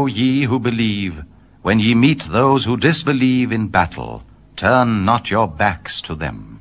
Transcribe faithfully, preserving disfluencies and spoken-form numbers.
ye who believe, when ye meet those who disbelieve in battle, turn not your backs to them.